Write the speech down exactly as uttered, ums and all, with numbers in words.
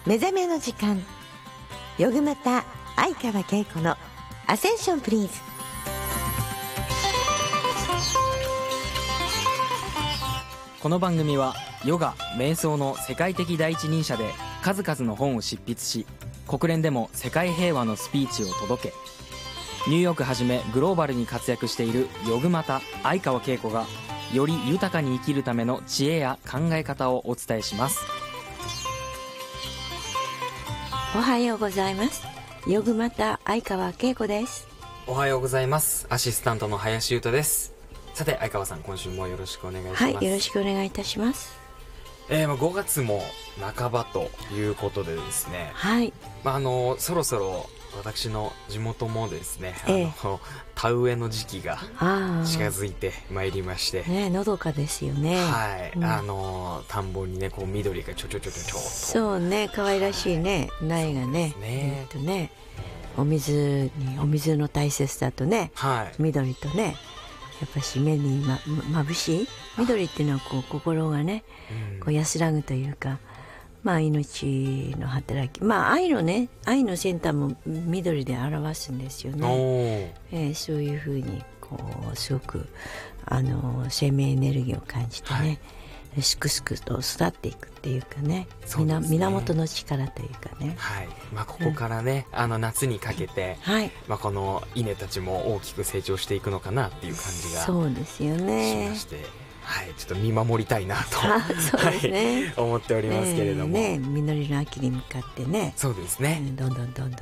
目覚めの時間、よぐまた相川恵子のアセンションプリーズ。 この番組はヨガ・瞑想の世界的第一人者で数々の本を執筆し、国連でも世界平和のスピーチを届け、ニューヨークはじめグローバルに活躍しているヨグマタ相川恵子がより豊かに生きるための知恵や考え方をお伝えします。 おはようございます。ヨグマタ相川恵子です。 おはようございます。アシスタントの林優斗です。さて相川さん、今週もよろしくお願いします。 はい、よろしくお願いいたします。 えー、まあごがつも半ばということでですね、 はい、 まあ、あのそろそろ私の地元もですね、 ええ、 あの田植えの時期が近づいてまいりまして、 ね、のどかですよね。 はい、 うん、 あの田んぼにねこう緑がちょちょちょちょちょっと、 そうね、可愛らしいね、苗がね、えっとね、お水にお水の大切さとね、 はい、 緑とね、やっぱし目にままぶしい緑っていうのはこう心がね、うん、こう安らぐというか、まあ命の働き、まあ愛のね、愛の先端も緑で表すんですよね。えー、そういうふうにこうすごくあの生命エネルギーを感じてね、はい、すくすくと育っていくっていうかね、みな源の力というかね。はい、 まあここからね、うん、あの夏にかけて、はい、まあこの稲たちも大きく成長していくのかなっていう感じがそうですよね。 しまして。はい、ちょっと見守りたいなとそうですね、 はい、思っておりますけれども、 ね、実りの秋に向かってね、 そうですね、 どんどんどんどん